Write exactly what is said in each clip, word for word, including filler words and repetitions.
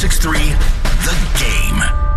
six three, The Game.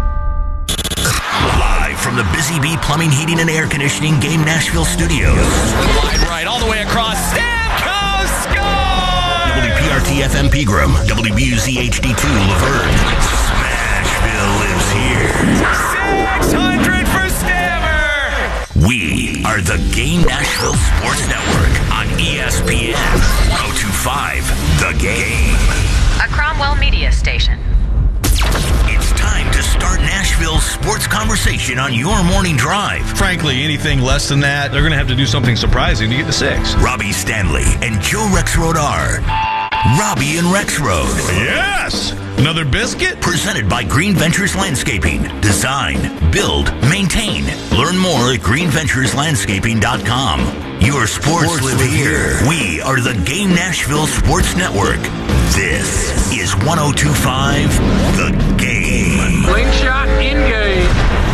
Live from the Busy Bee Plumbing, Heating, and Air Conditioning Game Nashville Studios. Wide right, all the way across. Stamkos scores! W P R T F M Pegram, W B U Z H D two Laverne. Smashville lives here. six hundred for Stammer! We are the Game Nashville Sports Network on E S P N one oh two point five, The Game. A Cromwell media station. It's time to start Nashville's sports conversation on your morning drive. Frankly, anything less than that, they're going to have to do something surprising to get to six. Robbie Stanley and Joe Rexrode are Robbie and Rexrode. Yes! Another biscuit? Presented by Green Ventures Landscaping. Design, build, maintain. Learn more at green ventures landscaping dot com. Your sports, sports live, live here. here. We are the Game Nashville Sports Network. This is one oh two point five, The Game. Slingshot in-game.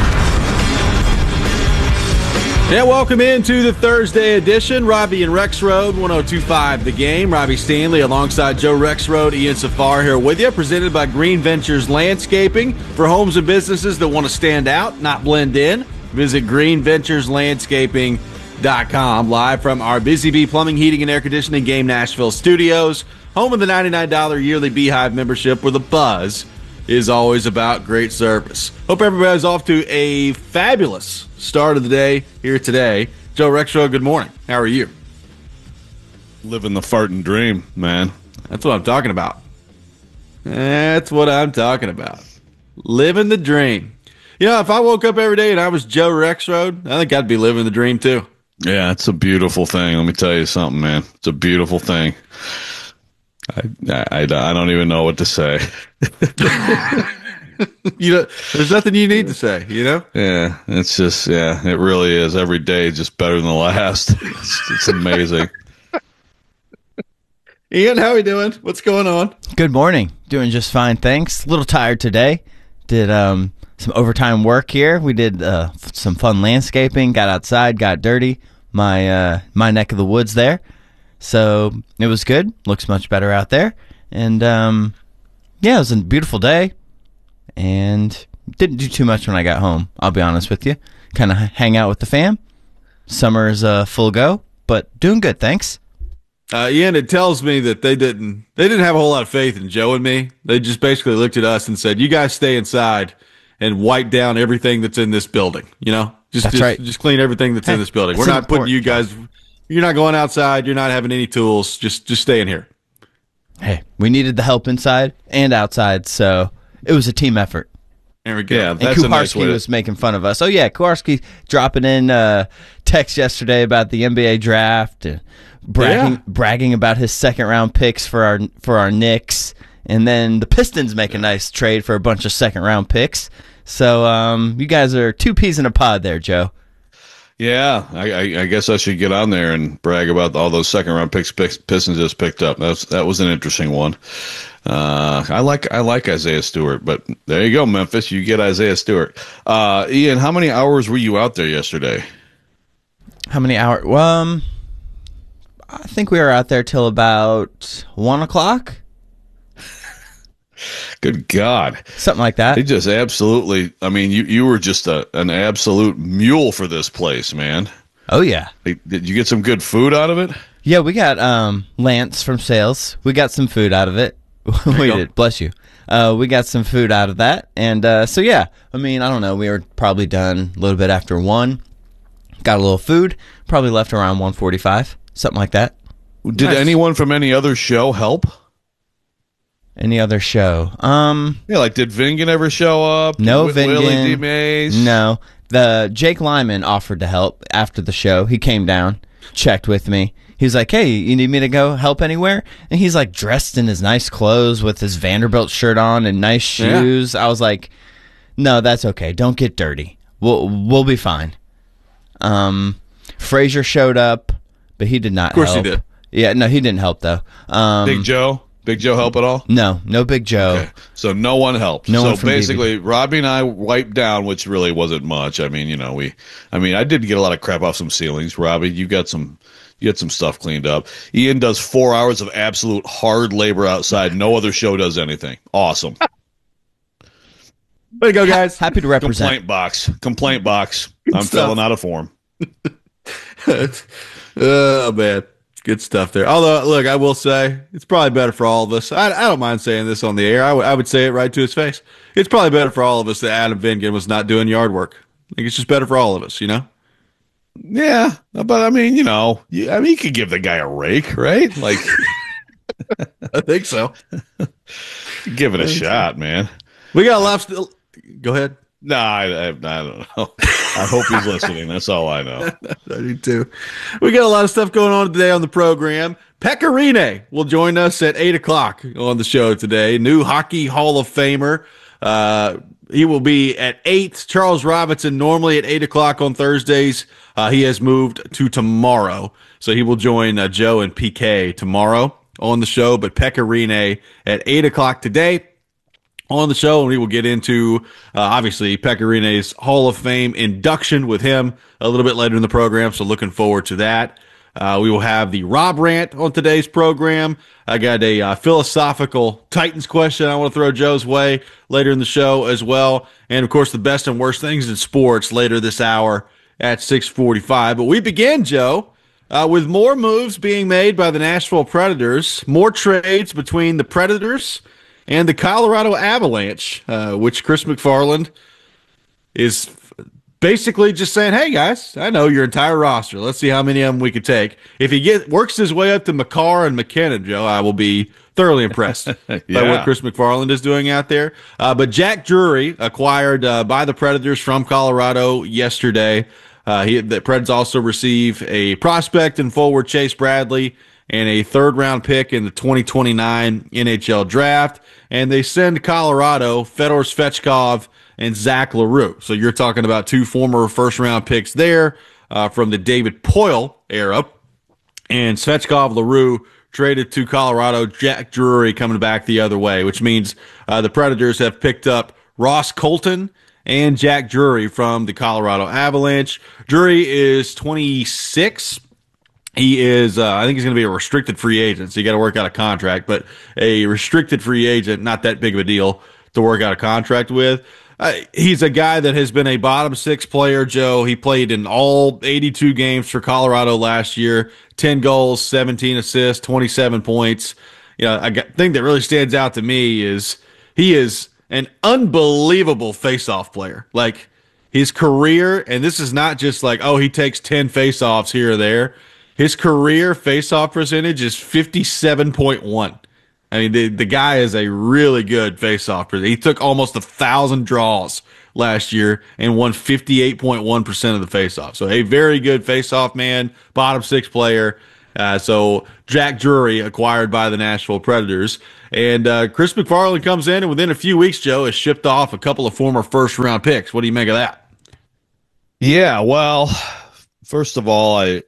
Yeah, welcome into the Thursday edition. Robbie and Rexrode, one oh two point five The Game. Robbie Stanley alongside Joe Rexrode, Ian Safar here with you. Presented by Green Ventures Landscaping. For homes and businesses that want to stand out, not blend in, visit green ventures landscaping dot com. Live from our Busy Bee Plumbing, Heating, and Air Conditioning Game Nashville studios. Home of the ninety-nine dollars yearly Beehive membership, where the buzz is always about great service. Hope everybody's off to a fabulous start of the day here today. Joe Rexrode, good morning. How are you? Living the farting dream, man. That's what I'm talking about. That's what I'm talking about. Living the dream. You know, if I woke up every day and I was Joe Rexrode, I think I'd be living the dream too. Yeah, it's a beautiful thing. Let me tell you something, man. It's a beautiful thing. I, I, I don't even know what to say. You know, there's nothing you need to say, you know? Yeah, it's just, yeah, it really is. Every day just better than the last. It's, it's amazing. Ian, how are we doing? What's going on? Good morning. Doing just fine, thanks. A little tired today. Did um, some overtime work here. We did uh, some fun landscaping, got outside, got dirty. My, uh, my neck of the woods there. So it was good. Looks much better out there. And, um, yeah, it was a beautiful day. And didn't do too much when I got home, I'll be honest with you. Kind of hang out with the fam. Summer's uh, full go, but doing good, thanks. Uh, Ian, it tells me that they didn't they didn't have a whole lot of faith in Joe and me. They just basically looked at us and said, you guys stay inside and wipe down everything that's in this building. You know, just, That's just, right. just clean everything that's Hey, in this building. We're it's not putting important. you guys, you're not going outside. You're not having any tools. Just, just stay in here. Hey, we needed the help inside and outside, so it was a team effort. There we go. Yeah, And that's a nice Kuharski way to- was making fun of us. Oh, yeah, Kuharski dropping in uh, text yesterday about the N B A draft, and bragging Yeah. bragging about his second-round picks for our for our Knicks, and then the Pistons make a nice trade for a bunch of second-round picks. So um, you guys are two peas in a pod there, Joe. Yeah, I, I, I guess I should get on there and brag about all those second round picks, picks Pistons just picked up. That's that was an interesting one. Uh, I like I like Isaiah Stewart, but there you go, Memphis. You get Isaiah Stewart. Uh, Ian, how many hours were you out there yesterday? How many hours? Well, um, I think we were out there till about one o'clock, Good God. something like that. They just absolutely, I mean, you, you were just a, an absolute mule for this place, man. Oh, yeah. Like, did you get some good food out of it? Yeah, we got um, Lance from sales. We got some food out of it. we go. did. Bless you. Uh, we got some food out of that. And uh, so, yeah, I mean, I don't know. We were probably done a little bit after one. Got a little food. Probably left around one forty-five, something like that. Did Nice. anyone from any other show help? Any other show? Um, Yeah, like did Vingan ever show up? No, Wi- Willie Vingan. D. Mays? no. The Jake Lyman offered to help after the show. He came down, checked with me. He was like, hey, you need me to go help anywhere? And he's like dressed in his nice clothes with his Vanderbilt shirt on and nice Yeah. shoes. I was like, no, that's okay. Don't get dirty. We'll we'll be fine. Um, Frazier showed up, but he did not Of course he help. did. Yeah, no, he didn't help though. Um, Big Joe? Big Joe help at all? no, no Big Joe. Okay. So no one helped. No so one from basically, Robbie and I wiped down, which really wasn't much. I mean, you know, we, I mean, I did get a lot of crap off some ceilings. Robbie, you got some, you got some stuff cleaned up. Ian does four hours of absolute hard labor outside. No other show does anything. Awesome. Way to go, guys. Happy to represent. Complaint box. Complaint box. I'm stuff. filling out a form. Oh, man. Good stuff there. Although, look, I will say it's probably better for all of us. I, I don't mind saying this on the air. I, w- I would say it right to his face. It's probably better for all of us that Adam Vingan was not doing yard work. I think it's just better for all of us, you know? Yeah, but I mean, you know, you, I mean, you could give the guy a rake, right? Like, I think so. give it a shot, man. We got a lot of st- Go ahead. No, I, I, I don't know. I hope he's listening. That's all I know. I do too. We got a lot of stuff going on today on the program. Pekka Rinne will join us at eight o'clock on the show today. New Hockey Hall of Famer. Uh, he will be at eight. Charles Robinson, normally at eight o'clock on Thursdays. Uh, he has moved to tomorrow. So he will join uh, Joe and P K tomorrow on the show. But Pekka Rinne at eight o'clock today on the show, and we will get into, uh, obviously, Pekka Rinne's Hall of Fame induction with him a little bit later in the program, so looking forward to that. Uh, we will have the Rob Rant on today's program. I got a uh, philosophical Titans question I want to throw Joe's way later in the show as well. And, of course, the best and worst things in sports later this hour at six forty-five. But we begin, Joe, uh, with more moves being made by the Nashville Predators, more trades between the Predators and the Colorado Avalanche, uh, which Chris McFarland is basically just saying, hey, guys, I know your entire roster. Let's see how many of them we could take. If he get works his way up to McCarr and McKinnon, Joe, I will be thoroughly impressed yeah. by what Chris McFarland is doing out there. Uh, but Jack Drury, acquired uh, by the Predators from Colorado yesterday. Uh, he, the Preds also receive a prospect and forward Chase Bradley and a third-round pick in the twenty twenty-nine N H L draft. And they send Colorado Fedor Svechkov and Zach LaRue. So you're talking about two former first-round picks there uh, from the David Poile era. And Svechkov, LaRue traded to Colorado. Jack Drury coming back the other way, which means uh, the Predators have picked up Ross Colton and Jack Drury from the Colorado Avalanche. Drury is twenty-six. He is, uh, I think he's going to be a restricted free agent, so you got to work out a contract, but a restricted free agent, not that big of a deal to work out a contract with. Uh, he's a guy that has been a bottom six player, Joe. He played in all eighty-two games for Colorado last year, ten goals, seventeen assists, twenty-seven points. You know, a thing that really stands out to me is he is an unbelievable face-off player. Like, his career, and this is not just like, oh, he takes ten face-offs here or there. His career face-off percentage is fifty-seven point one. I mean, the, the guy is a really good face-off percentage. He took almost a thousand draws last year and won fifty-eight point one percent of the face-off. So a very good face-off man, bottom six player. Uh, so Jack Drury acquired by the Nashville Predators. And uh, Chris McFarland comes in and within a few weeks, Joe, has shipped off a couple of former first-round picks. What do you make of that? Yeah, well, first of all, I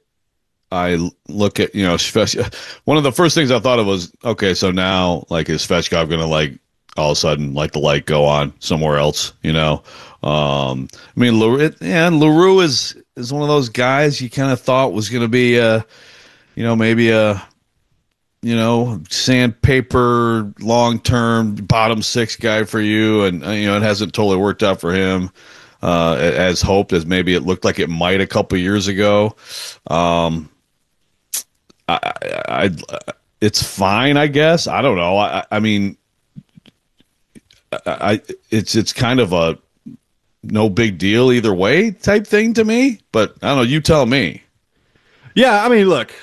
I look at, you know, one of the first things I thought of was, okay, so now, like, is Svechkov going to, like, all of a sudden, like, the light go on somewhere else, you know? Um, I mean, LaRue, yeah, and LaRue is, is one of those guys you kind of thought was going to be, a, you know, maybe a, you know, sandpaper, long-term, bottom six guy for you, and, uh, you know, it hasn't totally worked out for him. Uh, as hoped, as maybe it looked like it might a couple years ago. Um, I, I, I, it's fine, I guess. I don't know. I, I mean, I, I, it's it's kind of a no big deal either way type thing to me. But I don't know. You tell me. Yeah, I mean, look,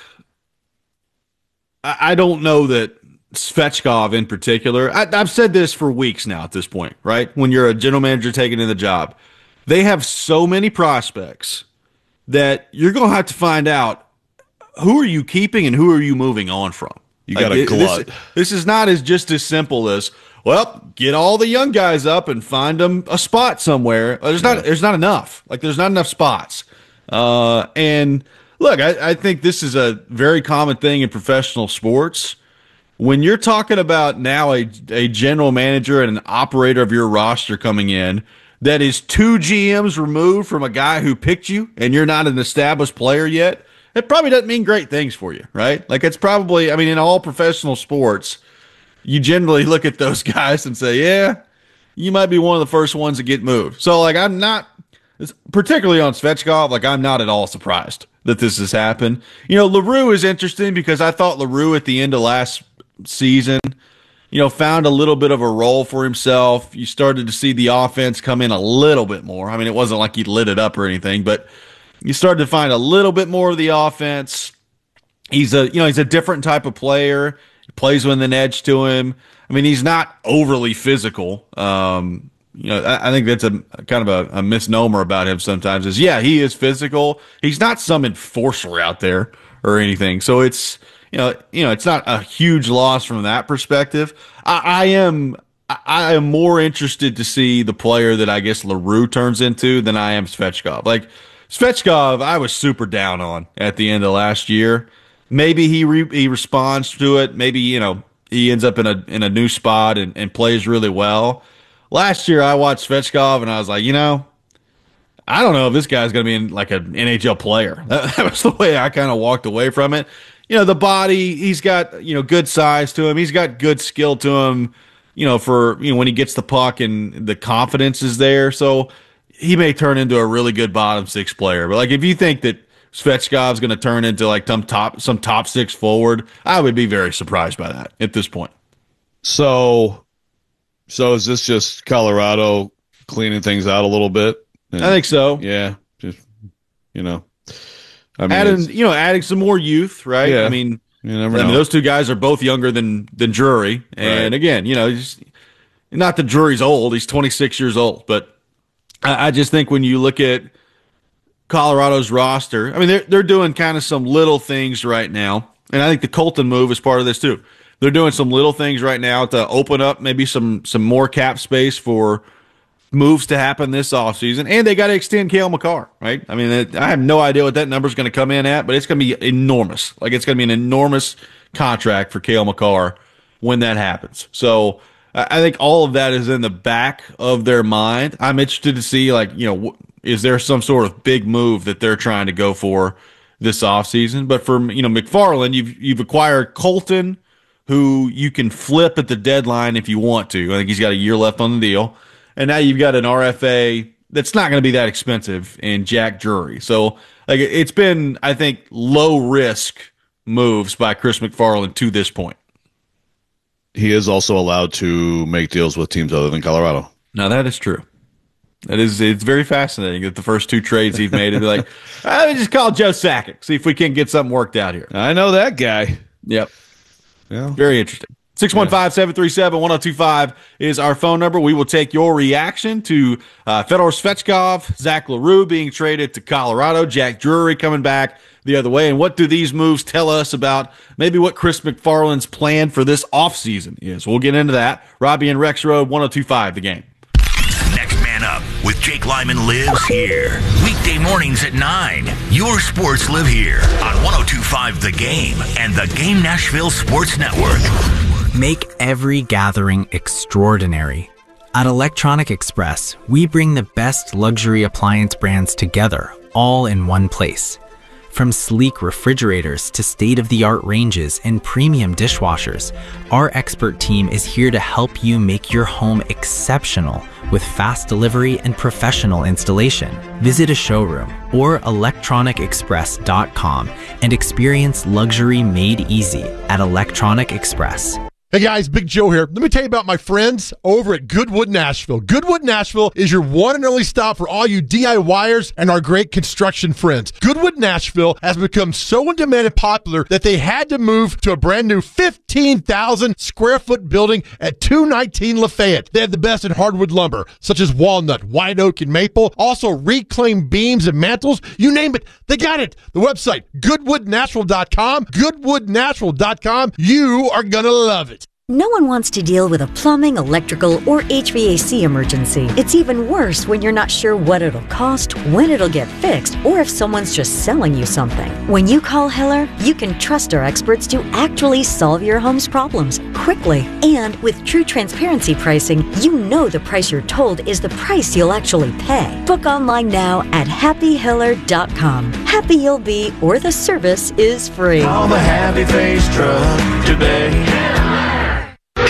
I, I don't know that Svechkov in particular. I, I've said this for weeks now at this point, right? When you're a general manager taking in the job, they have so many prospects that you're going to have to find out who are you keeping and who are you moving on from. You got like, a glut. This, this is not as just as simple as, well, get all the young guys up and find them a spot somewhere. There's not, yeah. there's not enough. Like, there's not enough spots. Uh, and look, I, I think this is a very common thing in professional sports. When you're talking about now a, a general manager and an operator of your roster coming in that is two G Ms removed from a guy who picked you and you're not an established player yet, it probably doesn't mean great things for you, right? Like, it's probably, I mean, in all professional sports, you generally look at those guys and say, yeah, you might be one of the first ones to get moved. So, like, I'm not, particularly on Svechkov, like, I'm not at all surprised that this has happened. You know, LaRue is interesting because I thought LaRue at the end of last season, you know, found a little bit of a role for himself. You started to see the offense come in a little bit more. I mean, it wasn't like he lit it up or anything, but you started to find a little bit more of the offense. He's a, you know, he's a different type of player. He plays with an edge to him. I mean, he's not overly physical. Um, you know, I, I think that's a kind of a, a misnomer about him sometimes is, yeah, he is physical. He's not some enforcer out there or anything. So it's, you know, you know, it's not a huge loss from that perspective. I, I am, I am more interested to see the player that I guess LaRue turns into than I am Svechkov. Like Svechkov, I was super down on at the end of last year. Maybe he re, he responds to it. Maybe, you know, he ends up in a in a new spot and, and plays really well. Last year, I watched Svechkov and I was like, you know, I don't know if this guy's going to be in like an N H L player. That, that was the way I kind of walked away from it. You know, the body, he's got, you know, good size to him. He's got good skill to him, you know, for, you know, when he gets the puck and the confidence is there. So he may turn into a really good bottom six player. But like, if you think that Svechkov's going to turn into like some top, some top six forward, I would be very surprised by that at this point. So, so is this just Colorado cleaning things out a little bit? And, I think so. Yeah. Just, you know. I mean, adding, you know, adding some more youth, right? Yeah, I mean, you never I know. mean, those two guys are both younger than than Drury, and Right. again, you know, just, not that Drury's old; he's twenty-six years old. But I, I just think when you look at Colorado's roster, I mean, they're they're doing kind of some little things right now, and I think the Colton move is part of this too. They're doing some little things right now to open up maybe some some more cap space for moves to happen this offseason, and they got to extend Cale Makar, right? I mean, it, I have no idea what that number is going to come in at, but it's going to be enormous. Like, it's going to be an enormous contract for Cale Makar when that happens. So I, I think all of that is in the back of their mind. I'm interested to see, like, you know, w- is there some sort of big move that they're trying to go for this offseason? But for, you know, McFarland, you've you've acquired Colton, who you can flip at the deadline if you want to. I think he's got a year left on the deal. And now you've got an R F A that's not going to be that expensive in Jack Drury. So, like, it's been, I think, low risk moves by Chris McFarland to this point. He is also allowed to make deals with teams other than Colorado. Now, that is true. That is, it's very fascinating that the first two trades he's made, he'd be like, "I mean, just call Joe Sakic, see if we can get something worked out here." I know that guy. Yep. Yeah. Very interesting. six one five, seven three seven, one oh two five is our phone number. We will take your reaction to uh, Fedor Svechkov, Zach LaRue being traded to Colorado, Jack Drury coming back the other way. And what do these moves tell us about maybe what Chris McFarland's plan for this offseason is? We'll get into that. Robbie and Rex Road, one oh two five, the game. Next Man Up with Jake Lyman lives here. Weekday mornings at nine. Your sports live here on one oh two five The Game and the Game Nashville Sports Network. Make every gathering extraordinary. At Electronic Express, we bring the best luxury appliance brands together, all in one place. From sleek refrigerators to state-of-the-art ranges and premium dishwashers, our expert team is here to help you make your home exceptional with fast delivery and professional installation. Visit a showroom or electronic express dot com and experience luxury made easy at Electronic Express. Hey guys, Big Joe here. Let me tell you about my friends over at Goodwood Nashville. Goodwood Nashville is your one and only stop for all you DIYers and our great construction friends. Goodwood Nashville has become so in demand and popular that they had to move to a brand new fifteen thousand square foot building at two nineteen Lafayette. They have the best in hardwood lumber, such as walnut, white oak, and maple. Also reclaimed beams and mantles. You name it, they got it. The website, goodwood natural dot com. goodwood natural dot com. You are going to love it. No one wants to deal with a plumbing, electrical, or H V A C emergency. It's even worse when you're not sure what it'll cost, when it'll get fixed, or if someone's just selling you something. When you call Heller, you can trust our experts to actually solve your home's problems quickly. And with true transparency pricing, you know the price you're told is the price you'll actually pay. Book online now at happy heller dot com. Happy you'll be, or the service is free. Call the Happy Face Truck today.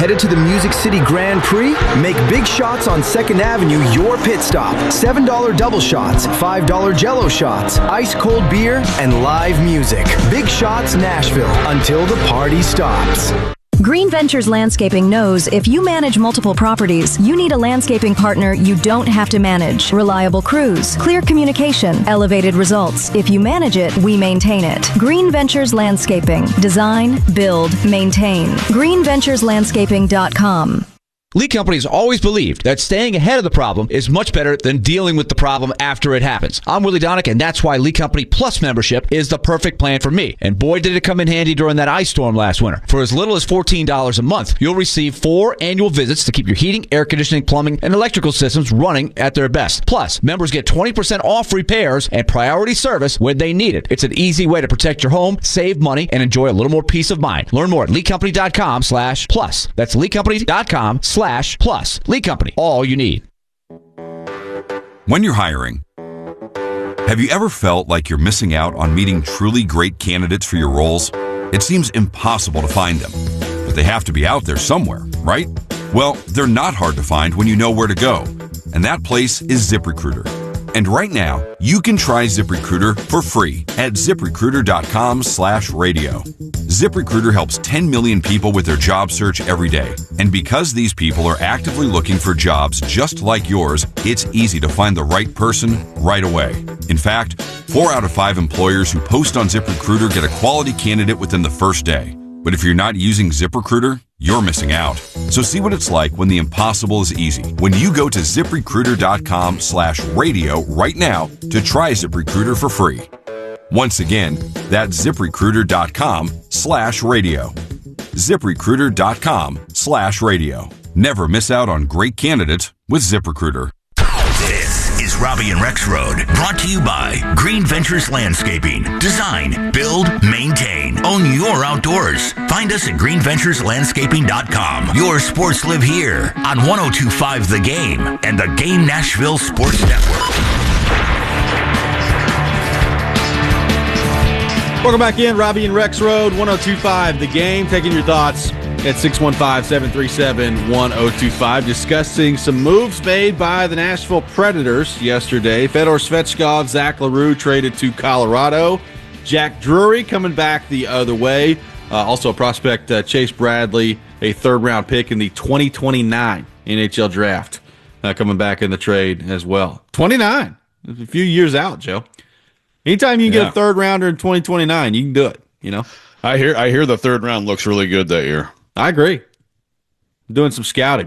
Headed to the Music City Grand Prix? Make Big Shots on second Avenue your pit stop. seven dollar double shots, five dollar Jell-O shots, ice cold beer, and live music. Big Shots Nashville, until the party stops. Green Ventures Landscaping knows if you manage multiple properties, you need a landscaping partner you don't have to manage. Reliable crews, clear communication, elevated results. If you manage it, we maintain it. Green Ventures Landscaping. Design, build, maintain. green ventures landscaping dot com. Lee Company's always believed that staying ahead of the problem is much better than dealing with the problem after it happens. I'm Willie Donick, and that's why Lee Company Plus membership is the perfect plan for me. And boy, did it come in handy during that ice storm last winter. For as little as fourteen dollars a month, you'll receive four annual visits to keep your heating, air conditioning, plumbing, and electrical systems running at their best. Plus, members get twenty percent off repairs and priority service when they need it. It's an easy way to protect your home, save money, and enjoy a little more peace of mind. Learn more at lee company dot com slash plus. That's lee company dot com slash plus. Lee Company, all you need. When you're hiring, have you ever felt like you're missing out on meeting truly great candidates for your roles? It seems impossible to find them, but they have to be out there somewhere, right? Well, they're not hard to find when you know where to go, and that place is ZipRecruiter. And right now, you can try ZipRecruiter for free at zip recruiter dot com slash radio. ZipRecruiter helps ten million people with their job search every day. And because these people are actively looking for jobs just like yours, it's easy to find the right person right away. In fact, four out of five employers who post on ZipRecruiter get a quality candidate within the first day. But if you're not using ZipRecruiter, you're missing out. So see what it's like when the impossible is easy. When you go to zip recruiter dot com slash radio right now to try ZipRecruiter for free. Once again, that's zip recruiter dot com slash radio. zip recruiter dot com slash radio. Never miss out on great candidates with ZipRecruiter. This is Robbie and Rex Road, brought to you by Green Ventures Landscaping. Design, build, maintain. Own your outdoors. Find us at green ventures landscaping dot com. Your sports live here on one oh two point five The Game and the Game Nashville Sports Network. Welcome back in, Robbie and Rex Road, one oh two point five The Game. Taking your thoughts at six one five, seven three seven, one oh two five. Discussing some moves made by the Nashville Predators yesterday. Fedor Svechkov, Zach LaRue traded to Colorado. Jack Drury coming back the other way. Uh, also a prospect, uh, Chase Bradley, a third-round pick in the twenty twenty-nine N H L draft, uh, coming back in the trade as well. twenty-nine. A few years out, Joe. Anytime you can Yeah. get a third rounder in twenty twenty-nine, you can do it, you know? I hear I hear the third round looks really good that year. I agree. I'm doing some scouting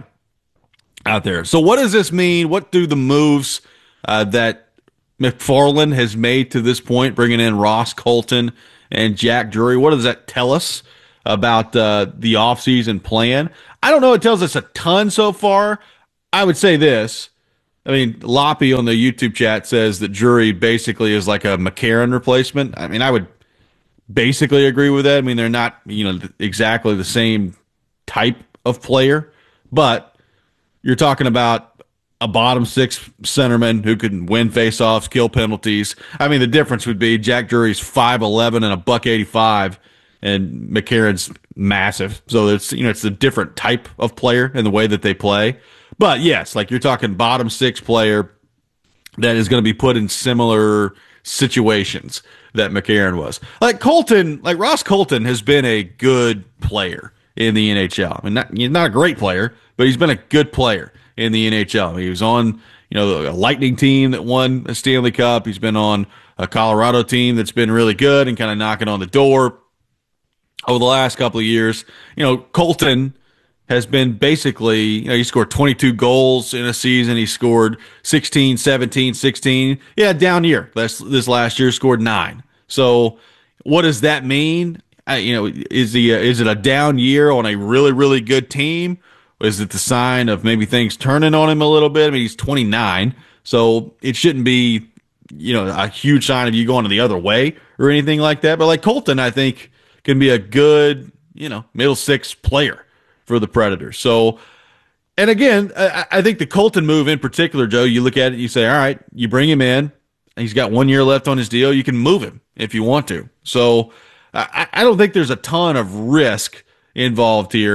out there. So what does this mean? What do the moves uh, that McFarland has made to this point, bringing in Ross Colton and Jack Drury, what does that tell us about uh, the offseason plan? I don't know. It tells us a ton so far. I would say this. I mean, Loppy on the YouTube chat says that Drury basically is like a McCarron replacement. I mean, I would basically agree with that. I mean, they're not, you know, exactly the same type of player, but you're talking about a bottom six centerman who can win faceoffs, kill penalties. I mean, the difference would be Jack Drury's five eleven and a buck eighty-five, and McCarron's massive. So it's, you know, it's a different type of player in the way that they play. But yes, like you're talking bottom six player that is going to be put in similar situations that McCarron was. Like Colton, like Ross Colton has been a good player in the N H L. I mean, not, he's not a great player, but he's been a good player in the N H L. I mean, he was on, you know, a Lightning team that won a Stanley Cup. He's been on a Colorado team that's been really good and kind of knocking on the door over the last couple of years. You know, Colton has been basically, you know, he scored twenty-two goals in a season. He scored sixteen, seventeen, sixteen. Yeah, down year. This, this last year scored nine. So what does that mean? I, you know, is he a, is it a down year on a really, really good team? Or is it the sign of maybe things turning on him a little bit? I mean, he's twenty-nine, so it shouldn't be, you know, a huge sign of you going the other way or anything like that. But like Colton, I think can be a good, you know, middle six player for the Predators. So, and again, I, I think the Colton move in particular, Joe, you look at it, you say, all right, you bring him in. He's got one year left on his deal. You can move him if you want to. So I, I don't think there's a ton of risk involved here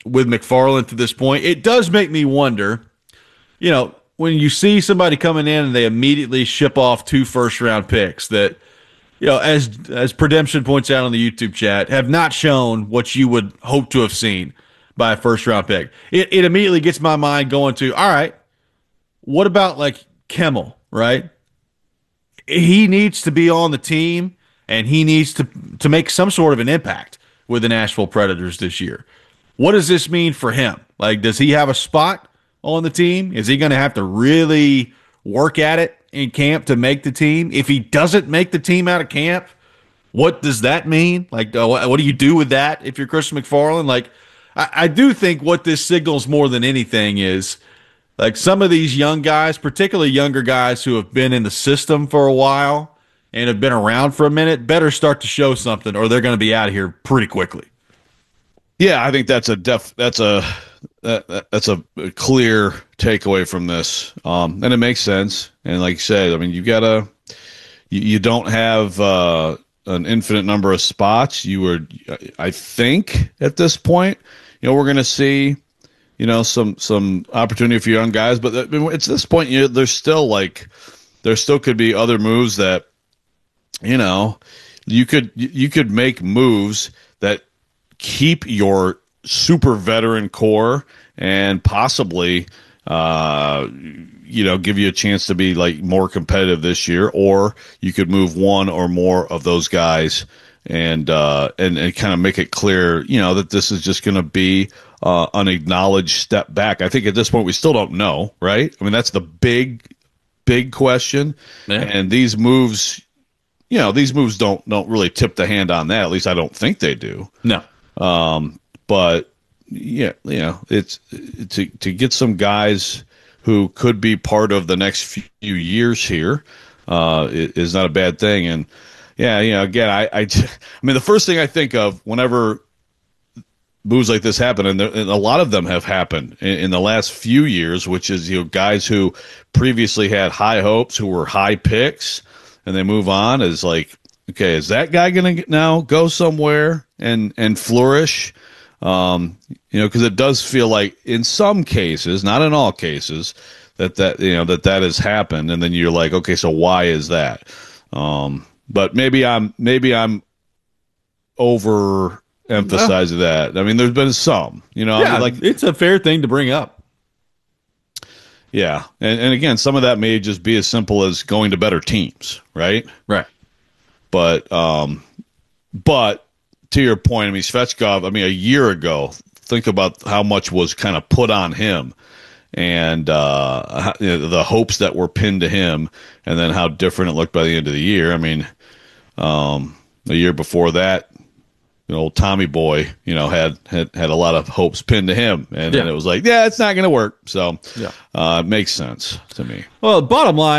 with McFarland to this point. It does make me wonder, you know, when you see somebody coming in and they immediately ship off two first-round picks that, you know, as as Predemption points out on the YouTube chat, have not shown what you would hope to have seen by a first-round pick. It, it immediately gets my mind going to, all right, what about, like, Kimmel, right? He needs to be on the team, and he needs to to make some sort of an impact with the Nashville Predators this year. What does this mean for him? Like, does he have a spot on the team? Is he going to have to really work at it in camp to make the team? If he doesn't make the team out of camp, what does that mean? Like, uh, what do you do with that if you're Christian McFarland? Like, I, I do think what this signals more than anything is, like, some of these young guys, particularly younger guys who have been in the system for a while and have been around for a minute, better start to show something or they're going to be out of here pretty quickly. Yeah, I think that's a def. That's a that, that's a clear takeaway from this, um, and it makes sense. And like you said, I mean, you gotta you, you don't have uh, an infinite number of spots. You were, I think, at this point, you know, we're gonna see, you know, some some opportunity for young guys, but it's this point, you know, there's still like there still could be other moves that, you know, you could you could make moves that keep your super veteran core and possibly, uh, you know, give you a chance to be like more competitive this year, or you could move one or more of those guys and uh, and and kind of make it clear, you know, that this is just going to be uh, an acknowledged step back. I think at this point we still don't know, right? I mean, that's the big, big question, yeah. And these moves, you know, these moves don't don't really tip the hand on that. At least I don't think they do. No. Um, but yeah, you know, it's to to get some guys who could be part of the next few years here uh, is not a bad thing. And yeah, you know, again, I, I, I mean, the first thing I think of whenever moves like this happen, and, there, and a lot of them have happened in, in the last few years, which is, you know, guys who previously had high hopes, who were high picks, and they move on, is like, okay, is that guy going to now go somewhere and, and flourish? Um, you know, because it does feel like in some cases, not in all cases, that that you know that that has happened, and then you're like, okay, so why is that? Um, but maybe I'm maybe I'm over emphasizing yeah. that. I mean, there's been some, you know, yeah, I mean, like it's a fair thing to bring up. Yeah, and and again, some of that may just be as simple as going to better teams, right? Right. But um, but to your point, I mean, Svechkov, I mean, a year ago, think about how much was kind of put on him, and uh, you know, the hopes that were pinned to him, and then how different it looked by the end of the year. I mean, um, the year before that, you know, old Tommy Boy, you know, had had, had a lot of hopes pinned to him, and yeah. then it was like, yeah, it's not going to work. So yeah. uh, it makes sense to me. Well, bottom line.